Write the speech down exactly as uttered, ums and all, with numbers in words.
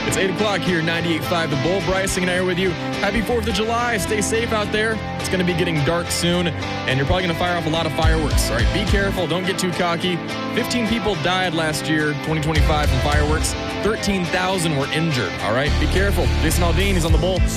It's eight o'clock here, ninety-eight point five The Bull. Bryce and I are with you. Happy fourth of July. Stay safe out there. It's going to be getting dark soon, and you're probably going to fire off a lot of fireworks. All right, be careful. Don't get too cocky. fifteen people died last year, twenty twenty-five, from fireworks. thirteen thousand were injured. All right, be careful. Jason Aldean is on The Bull.